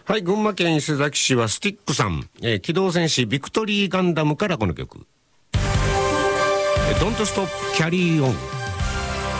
はい、群馬県伊勢崎市はスティックさん、機動戦士ビクトリーガンダムからこの曲、Don't Stop Carry On。